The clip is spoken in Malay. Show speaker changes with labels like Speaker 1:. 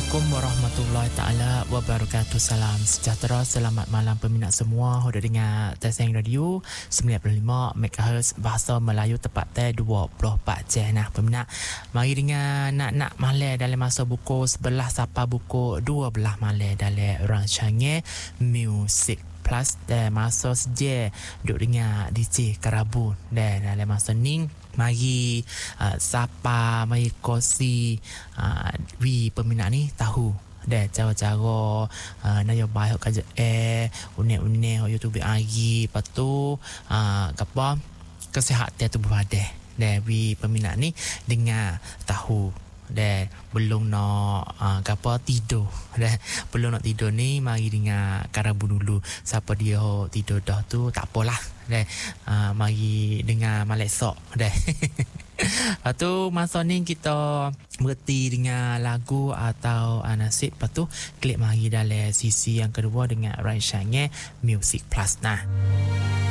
Speaker 1: Assalamualaikum warahmatullahi taala wabarakatuh. Salam sejahtera, selamat malam peminat semua. Sudah dengar Taseng Radio 95 MHz bahasa Melayu tepat 24 jam. Nah peminat, mari dengar nak malam dalam masa buku 11 sampai buku 12 malam dalam rancangan Music Plus dan masa seje duk dengar DJ Karabun. Dan dalam masa ni mari sapa mari kosi wi peminat ni tahu dah cara-cara naya baik kerja unik-unik YouTube lagi. Lepas tu apa kesihatan tubuh badan. Dan wi peminat ni dengar tahu dan belum nak apa tidur. Dan belum nak tidur ni mari dengar Karabu dulu. Siapa dia tidur dah tu tak apalah. Dan mari dengar Malek Sok. Dan lepas tu masa ni kita berhenti dengan lagu atau nasib. Lepas tu klik mari dalam sisi yang kedua dengan rancangan Music Plus. Nah